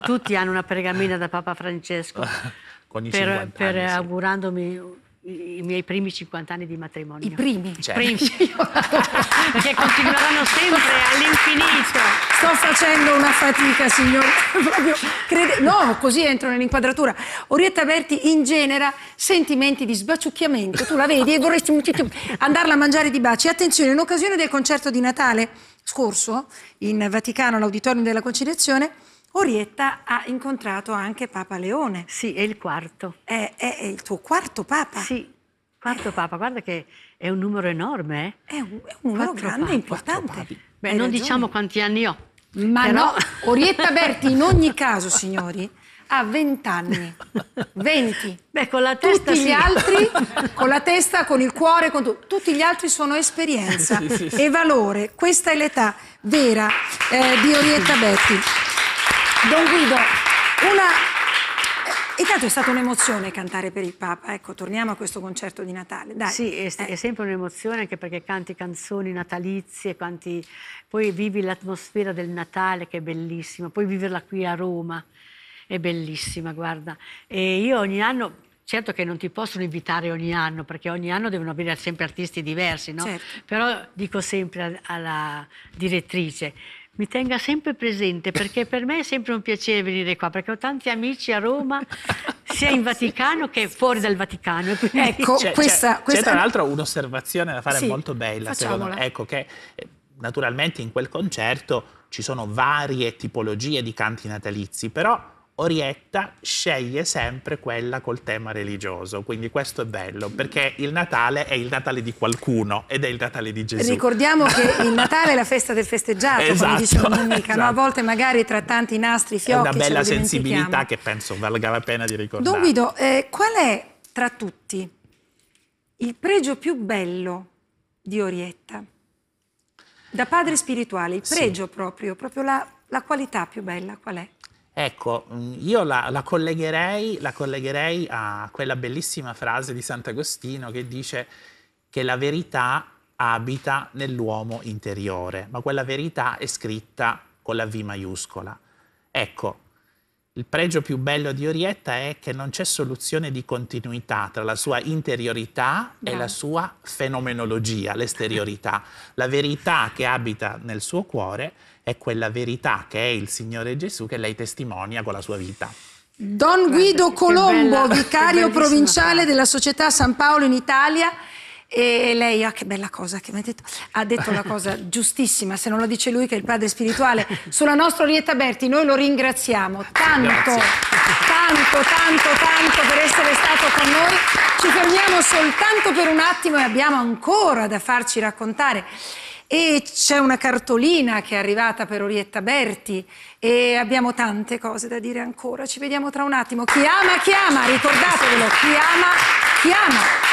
Tutti hanno una pergamena da Papa Francesco Con i 50 per anni, sì. augurandomi i miei primi 50 anni di matrimonio. I primi? Certo. Perché continueranno sempre all'infinito. Sto facendo una fatica, signore. Proprio no, così entro nell'inquadratura. Orietta Berti ingenera sentimenti di sbaciucchiamento. Tu la vedi e vorresti andarla a mangiare di baci. Attenzione, in occasione del concerto di Natale scorso in Vaticano, all'Auditorium della Conciliazione, Orietta ha incontrato anche Papa Leone. Sì, è il quarto. È il tuo quarto Papa? Sì, quarto Papa. Guarda che è un numero enorme, È un numero grande, importante. Beh, Hai non ragione. diciamo quanti anni ho. Ma però... no, Orietta Berti in ogni caso, signori, ha 20 anni. 20. Beh, con la testa Tutti gli sì. altri, con la testa, con il cuore, con tutto. Tutti gli altri sono esperienza e valore. Questa è l'età vera di Orietta Berti. Don Guido, intanto è stata un'emozione cantare per il Papa. Ecco, torniamo a questo concerto di Natale. Dai. Sì, è sempre un'emozione anche perché canti canzoni natalizie, poi vivi l'atmosfera del Natale che è bellissima, poi viverla qui a Roma è bellissima, guarda. E io ogni anno, certo che non ti possono invitare ogni anno perché ogni anno devono avere sempre artisti diversi, no? Certo. Però dico sempre alla direttrice, mi tenga sempre presente perché per me è sempre un piacere venire qua perché ho tanti amici a Roma sia in Vaticano che fuori dal Vaticano. Ecco, questa... C'è tra l'altro un'osservazione da fare sì, molto bella, secondo me. facciamola. Ecco che naturalmente in quel concerto ci sono varie tipologie di canti natalizi, però Orietta sceglie sempre quella col tema religioso, quindi questo è bello, perché il Natale è il Natale di qualcuno ed è il Natale di Gesù. Ricordiamo che il Natale è la festa del festeggiato, come Esatto, dice una mia amica, no? A esatto. volte magari tra tanti nastri, È fiocchi, una bella ce lo sensibilità dimentichiamo. che penso valga la pena di ricordare. Don Guido, qual è tra tutti il pregio più bello di Orietta? Da padre spirituale, il pregio proprio la qualità più bella, qual è? Ecco, io la collegherei a quella bellissima frase di Sant'Agostino che dice che la verità abita nell'uomo interiore, ma quella verità è scritta con la V maiuscola. Ecco, il pregio più bello di Orietta è che non c'è soluzione di continuità tra la sua interiorità e la sua fenomenologia, l'esteriorità. La verità che abita nel suo cuore è quella verità che è il Signore Gesù che lei testimonia con la sua vita. Don Guido Colombo, vicario che provinciale frase. della Società San Paolo in Italia. E lei, che bella cosa che mi ha detto, ha detto una cosa giustissima, se non lo dice lui che è il padre spirituale, sulla nostra Orietta Berti. Noi lo ringraziamo tanto, tanto per essere stato con noi. Ci fermiamo soltanto per un attimo e abbiamo ancora da farci raccontare. E c'è una cartolina che è arrivata per Orietta Berti e abbiamo tante cose da dire ancora. Ci vediamo tra un attimo. Chi ama, chiama, ricordatevelo, chi ama, chiama.